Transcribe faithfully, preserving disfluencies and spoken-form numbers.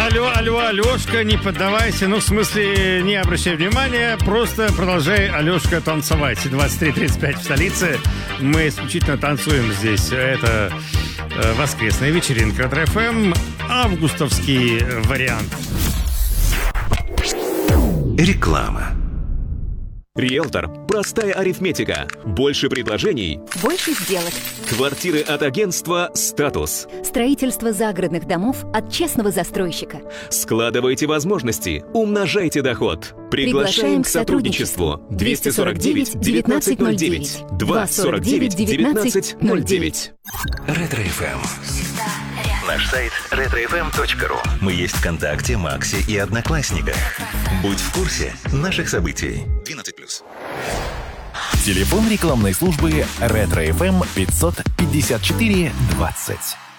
алло, алло, Алешка, не поддавайся. Ну, в смысле, не обращай внимания, просто продолжай, Алешка, танцевать. двадцать три тридцать пять в столице. Мы исключительно танцуем здесь. Это э, воскресная вечеринка от эр эф эм. Августовский вариант. Реклама. Риэлтор. Простая арифметика. Больше предложений. Больше сделок. Квартиры от агентства «Статус». Строительство загородных домов от честного застройщика. Складывайте возможности. Умножайте доход. Приглашаем к сотрудничеству. двести сорок девять девятнадцать ноль девять. двести сорок девять девятнадцать ноль девять. Ретро эф эм. Наш сайт ретро эф эм точка ру. Мы есть ВКонтакте, Максе и Одноклассниках. Будь в курсе наших событий. двенадцать плюс. Телефон рекламной службы Ретро эф эм пятьсот пятьдесят четыре двадцать.